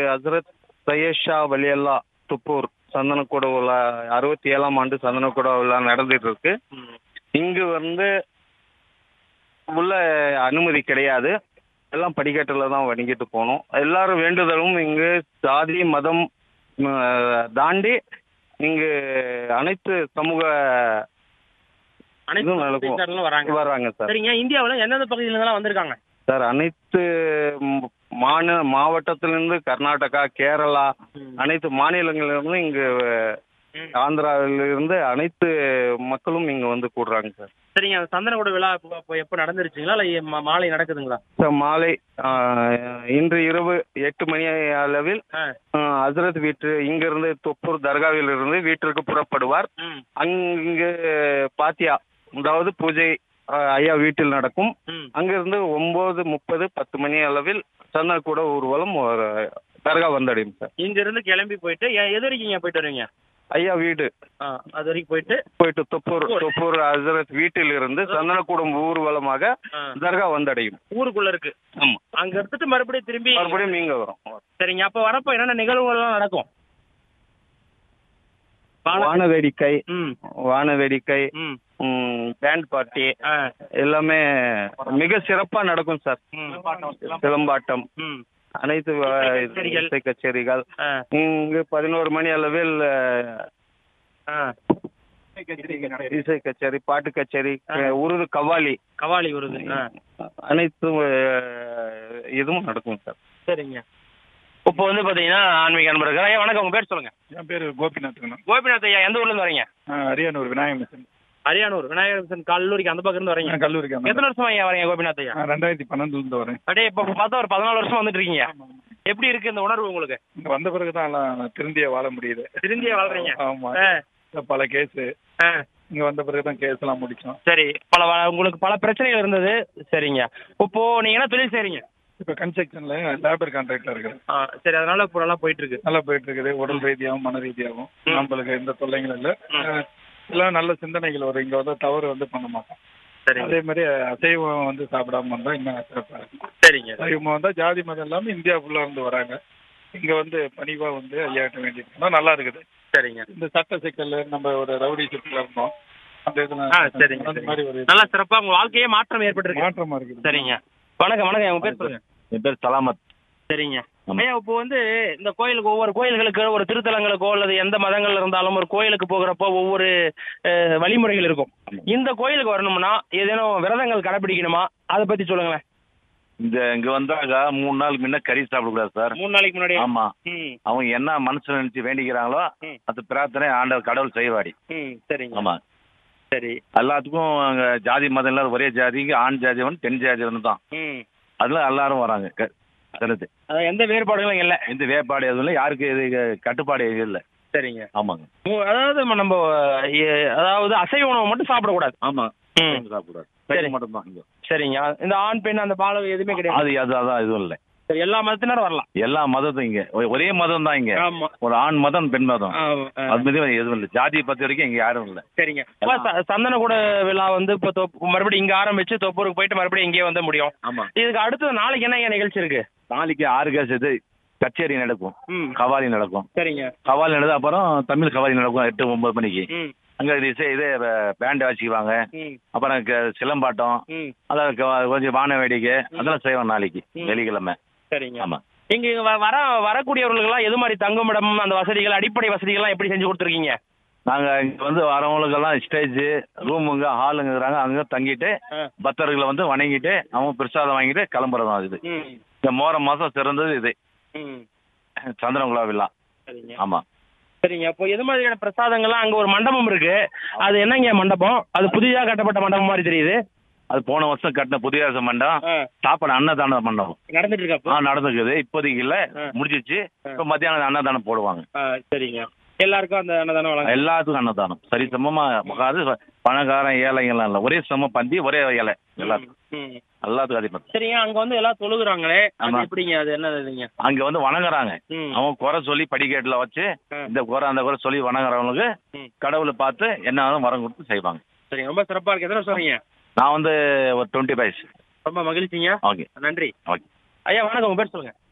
ஹசரத் சையத் ஷா வலியல்லா துப்பூர் சந்தனக்கூட விழா 67ஆம் ஆண்டு சந்தனக்கூட விழா நடந்துட்டு இருக்கு. இங்கு உள்ள அனுமதி கிடையாது. எல்லாம் படிக்கட்டில் தான் வணங்கிட்டு போகணும். எல்லாரும் வேண்டுதலும் இங்கு ஜாதி மதம் தாண்டி இங்கு அனைத்து சமூக வராங்க சார். சரிங்க. இந்தியாவில் எந்தெந்த பகுதியில வந்திருக்காங்க சார்? அனைத்து மாவட்டத்திலிருந்து கர்நாடகா, கேரளா, அனைத்து மாநிலங்களிலிருந்து இங்கு ஆந்திராவிலிருந்து அனைத்து மக்களும் இங்க வந்து கூடுறாங்க சார். சரிங்க. சந்தனக்கூட விழா எப்போ நடந்துருச்சுங்களா இல்லை மாலை நடக்குதுங்களா சார்? மாலை இன்று இரவு 8 மணி அளவில் ஹசரத் வீட்டு இங்கிருந்து தொப்பூர் தர்காவில் இருந்து வீட்டிற்கு புறப்படுவார். அங்கு பாத்தியா அதாவது பூஜை ஐயா வீட்டில் நடக்கும். அங்கிருந்து 9:30 10 மணி அளவில் சந்தனக்கூட ஊர்வலம் தர்கா வந்தடையும் சார். இங்க இருந்து கிளம்பி போயிட்டு எது வரைக்கும் போயிட்டு வருவீங்க? ஐயா வீடு அது வரைக்கும் போயிட்டு தொப்பூர் ஹசரத் வீட்டில் இருந்து சந்தனக்கூடம் ஊர்வலமாக தர்கா வந்தடையும். ஊருக்குள்ள இருக்கு. ஆமா. அங்க எடுத்துட்டு மறுபடியும் நீங்க வரும். சரிங்க. அப்ப வரப்போ என்னென்ன நிகழ்வுகள்லாம் நடக்கும்? வானவேடிக்கை, பேண்ட் பார்ட்டி எல்லாமே மிக சிறப்பா நடக்கும் சார். சிலம்பாட்டம், அனைத்து இசை கச்சேரிகள். இங்கு 11 மணி அளவில் இசை கச்சேரி, பாட்டு கச்சேரி, உருது கவாலி உருது அனைத்து இதுவும் நடக்கும் சார். சரிங்க. இப்போ பாத்தீங்கன்னா ஆன்மீக நண்பர்கள். ஐயா வணக்கம், உங்க பேர் சொல்லுங்க. என் பேர் கோபிநாத். கோபிநாத் ஐயா, எந்த ஊர்ல இருந்து வரீங்க? அரியானூர் விநாயகர் மிஷன். விநாயகர் மிஷன் கல்லூரிக்கு அந்த பக்கம் இருந்து வரீங்க? கல்லூரிக்கு. எத்தனை வருஷமா ஐயா வரீங்க கோபிநாத் ஐயா? 2012 இருந்து வரேன். அப்படியே இப்போ பார்த்தா ஒரு 14 வருஷம் வந்துட்டு இருக்கீங்க. எப்படி இருக்கு இந்த உணர்வு உங்களுக்கு? இங்க வந்த பிறகுதான் திருந்தியே வாழ முடியுது. திருந்தியே வாழ்றீங்க? ஆமா. பல கேஸ் இங்க வந்த பிறகுதான் கேஸ் எல்லாம் முடிச்சோம். சரி. உங்களுக்கு பல பிரச்சனைகள் இருந்தது. சரிங்க. இப்போ நீங்க என்ன தொழில் செய்றீங்க? இப்ப கன்ஸ்ட்ரக்ஷன்ல லேபர் கான்ட்ராக்டர் இருக்கிறேன். சரி. அதனால இப்போ நல்லா போயிட்டு இருக்குது. உடல் ரீதியாகவும் மன ரீதியாகவும் நம்மளுக்கு எந்த தொல்லைகளும் இல்லை. எல்லாம் நல்ல சிந்தனைகள் வரும். இங்க தவறு பண்ண மாட்டோம். அதே மாதிரி அசைவம் சாப்பிடாம வந்தா இன்னும் சிறப்பா இருக்கும். சரிங்க. அசைவம் வந்தா ஜாதி மதம் இல்லாம இந்தியா ஃபுல்லா இருந்து வராங்க. இங்க பணிவா ஐயாட்ட வேண்டியிருக்கோம். நல்லா இருக்குது. சரிங்க. இந்த சட்ட சிக்கல் நம்ம ஒரு ரவுடி சிக்கல் இருந்தோம். அந்த இதுல அந்த மாதிரி ஒரு நல்லா சிறப்பா உங்க வாழ்க்கையே மாற்றமா இருக்குது. சரிங்க. வணக்கம். உங்க பேர் சொல்லுங்க. என் பேர் சலாமத். சரிங்க. ஐயா இப்போ இந்த கோயிலுக்கு ஒவ்வொரு கோயில்களுக்கு ஒரு திருத்தலங்களுக்கோ அல்லது எந்த மதங்கள் இருந்தாலும் ஒரு கோயிலுக்கு போகிறப்போ ஒவ்வொரு வழிமுறைகள் இருக்கும். இந்த கோயிலுக்கு வரணும்னா ஏதேனும் விரதங்கள் கடைபிடிக்கணுமா? அதை பத்தி சொல்லுங்களேன். இங்க வந்தாங்க 3 நாள் முன்ன கறி சாப்பிடக்கூடாது சார். 3 நாளைக்கு முன்னாடி. ஆமா. அவங்க என்ன மனசுல நினைச்சு வேண்டிக்கிறாங்களோ அது பிரார்த்தனை ஆண்டவர் கடவுள் செய்வாடி. சரிங்க. ஆமா. சரி. எல்லாத்துக்கும் அங்க ஜாதி மதம் இல்லாத ஒரே ஜாதி ஆண் ஜாதி பெண் ஜாதி தான். அதுல எல்லாரும் வராங்க. எந்த வேறுபாடுகளும் இல்ல. எந்த வேறுபாடு எதுவும் இல்லை. யாருக்கு இது கட்டுப்பாடு எதுவும் இல்லை. சரிங்க. ஆமாங்க. அதாவது அசைவ உணவு மட்டும் சாப்பிடக்கூடாது. ஆமா. சாப்பிடக்கூடாது. சரி மட்டும் தான். சரிங்க. இந்த ஆண் பெண் அந்த பாலம் எதுவுமே கிடையாது. அதான் எதுவும் இல்லை. எல்லா மதத்தினரும் வரலாம். எல்லா மதத்தும் இங்க ஒரே மதம் தான். இங்க ஒரு ஆண் மதம் பெண் மதம் அது மாதிரி எதுவும் இல்லை. ஜாதியை பத்தி வரைக்கும் இங்க யாரும் இல்லை. சரிங்க. சந்தனக்கூட விழா இப்போ மறுபடியும் இங்க ஆரம்பிச்சு தொப்பூருக்கு போயிட்டு மறுபடியும் இங்கே வந்து முடியும். ஆமா. இதுக்கு அடுத்தது நாளைக்கு என்ன நிகழ்ச்சி இருக்கு? நாளைக்கு 6 கேஸ் கச்சேரி நடக்கும். கவாலி நடக்கும். சரிங்க. கவாலி நடக்கும். அப்புறம் தமிழ் கவாலி நடக்கும் 8-9 மணிக்கு. அங்க பேண்ட் வாசிக்குவாங்க. அப்புறம் சிலம்பாட்டம், அதாவது கொஞ்சம் வான வேடிக்கை அதெல்லாம் செய்வோம் நாளைக்கு வெள்ளிக்கிழமை. சரிங்க. ஆமா. இங்க வரக்கூடியவர்களுக்கெல்லாம் எது மாதிரி தங்குமிடம் அந்த வசதிகள் அடிப்படை வசதிகள்லாம் எப்படி செஞ்சு கொடுத்துருக்கீங்க? நாங்க இங்க வரவங்களுக்கெல்லாம் ஸ்டேஜ் ரூமுங்க ஹாலுங்கிறாங்க. அங்க தங்கிட்டு பக்தர்களை வணங்கிட்டு அவங்க பிரசாதம் வாங்கிட்டு கிளம்புறதும். இது இந்த மாசம் சிறந்தது இது சந்திரகுலா விழா. ஆமா. சரிங்க. அப்போ எது மாதிரியான பிரசாதங்கள்லாம்? அங்க ஒரு மண்டபம் இருக்கு. அது என்னங்க மண்டபம்? அது புதிதாக கட்டப்பட்ட மண்டபம் மாதிரி தெரியுது. அது போன வருஷம் கட்டின புதிய மண்டபம். சாப்பாடு அன்னதான மண்டபம் நடந்துட்டு இருக்கா? நடந்துக்குது. இப்போதைக்கு இல்ல, முடிஞ்சிச்சு. இப்ப மத்தியானம் அன்னதானம் போடுவாங்க. சரிங்க. எல்லாருக்கும் அந்த அன்னதானம்? எல்லாத்துக்கும் அன்னதானம் சரி சமமா. பணக்காரன் ஏழைங்கெல்லாம் இல்ல, ஒரே சம பந்தி, ஒரே இலை எல்லாத்துக்கும். எல்லாத்துக்கும் அதே மாதிரி. சரிங்க. அங்க எல்லாம் தொழுகுறாங்களே, எப்படிங்க? அது என்னதுங்க? அங்க வணங்குறாங்க. அவங்க குறை சொல்லி படிக்கட்டுல வச்சு இந்த குறை அந்த குறை சொல்லி வணங்குறவங்களுக்கு கடவுளை பார்த்து என்ன வரம் கொடுத்து செய்வாங்க. சரி. ரொம்ப சிறப்பா இருக்கு. எத்தனை சொல்றீங்க? நான் ஒரு 25. ரொம்ப மகிழ்ச்சிங்க. ஓகே. நன்றி. ஓகே. ஐயா வணக்கம், உங்க பேர் சொல்லுங்க.